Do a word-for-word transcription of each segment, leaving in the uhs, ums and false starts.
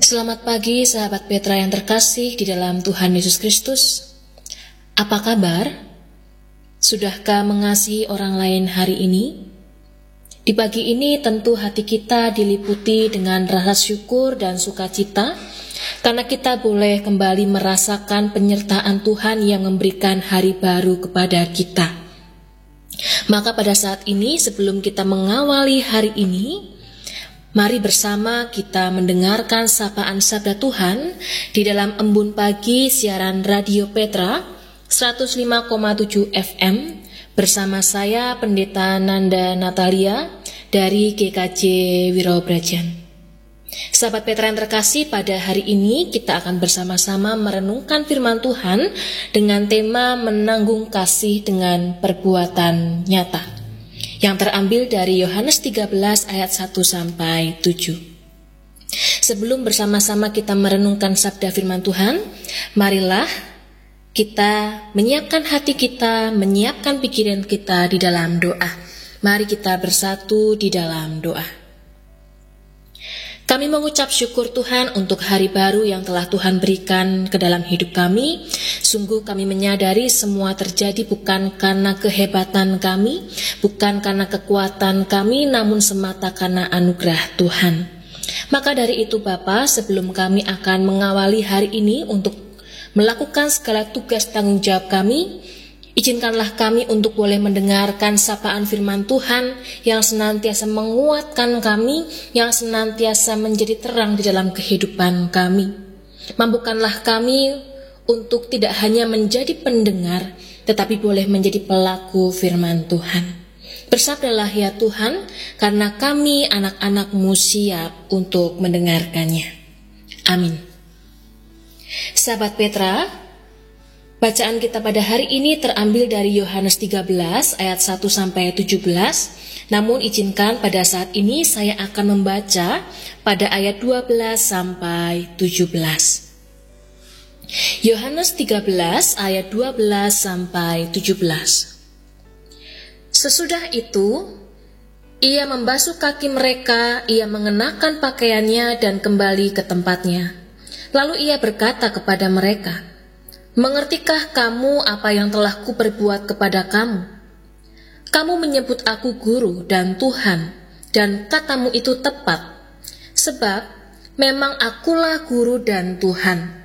Selamat pagi sahabat Petra yang terkasih di dalam Tuhan Yesus Kristus. Apa kabar? Sudahkah mengasihi orang lain hari ini? Di pagi ini tentu hati kita diliputi dengan rasa syukur dan sukacita karena kita boleh kembali merasakan penyertaan Tuhan yang memberikan hari baru kepada kita. Maka pada saat ini sebelum kita mengawali hari ini, mari bersama kita mendengarkan sapaan sabda Tuhan di dalam embun pagi siaran Radio Petra seratus lima koma tujuh F M bersama saya Pendeta Nanda Natalia dari G K J Wirobrajan. Sahabat Petra yang terkasih, pada hari ini kita akan bersama-sama merenungkan firman Tuhan dengan tema menanggung kasih dengan perbuatan nyata, yang terambil dari Yohanes tiga belas ayat satu sampai tujuh. Sebelum bersama-sama kita merenungkan sabda firman Tuhan, marilah kita menyiapkan hati kita, menyiapkan pikiran kita di dalam doa. Mari kita bersatu di dalam doa. Kami mengucap syukur Tuhan untuk hari baru yang telah Tuhan berikan ke dalam hidup kami. Sungguh kami menyadari semua terjadi bukan karena kehebatan kami, bukan karena kekuatan kami, namun semata karena anugerah Tuhan. Maka dari itu Bapa, sebelum kami akan mengawali hari ini untuk melakukan segala tugas tanggung jawab kami, izinkanlah kami untuk boleh mendengarkan sapaan firman Tuhan yang senantiasa menguatkan kami, yang senantiasa menjadi terang di dalam kehidupan kami. Mampukanlah kami untuk tidak hanya menjadi pendengar, tetapi boleh menjadi pelaku firman Tuhan. Bersabdalah ya Tuhan, karena kami anak-anak-Mu siap untuk mendengarkannya. Amin. Sahabat Petra, bacaan kita pada hari ini terambil dari Yohanes tiga belas ayat satu sampai tujuh belas. Namun izinkan pada saat ini saya akan membaca pada ayat dua belas sampai tujuh belas. Yohanes tiga belas ayat dua belas sampai tujuh belas. Sesudah itu, ia membasuh kaki mereka, ia mengenakan pakaiannya dan kembali ke tempatnya. Lalu ia berkata kepada mereka, "Mengertikah kamu apa yang telah kuperbuat kepada kamu? Kamu menyebut aku guru dan Tuhan, dan katamu itu tepat, sebab memang akulah guru dan Tuhan.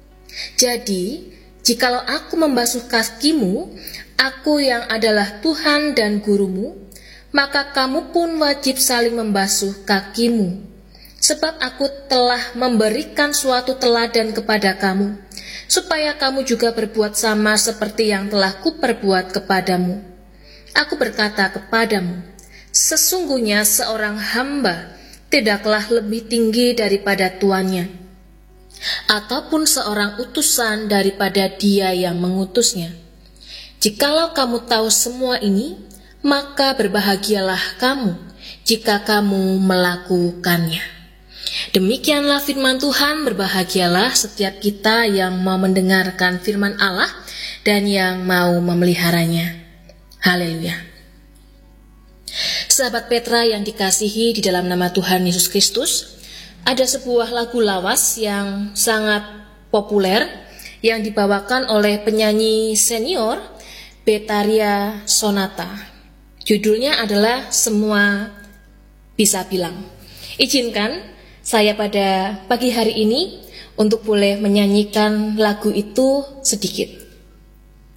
Jadi, jikalau aku membasuh kakimu, aku yang adalah Tuhan dan gurumu, maka kamu pun wajib saling membasuh kakimu. Sebab aku telah memberikan suatu teladan kepada kamu, supaya kamu juga berbuat sama seperti yang telah kuperbuat kepadamu. Aku berkata kepadamu, sesungguhnya seorang hamba tidaklah lebih tinggi daripada tuannya, ataupun seorang utusan daripada dia yang mengutusnya. Jikalau kamu tahu semua ini, maka berbahagialah kamu jika kamu melakukannya." Demikianlah firman Tuhan. Berbahagialah setiap kita yang mau mendengarkan firman Allah dan yang mau memeliharanya. Haleluya. Sahabat Petra yang dikasihi di dalam nama Tuhan Yesus Kristus, ada sebuah lagu lawas yang sangat populer yang dibawakan oleh penyanyi senior Betharia Sonata. Judulnya adalah Semua Bisa Bilang. Izinkan saya pada pagi hari ini untuk boleh menyanyikan lagu itu sedikit.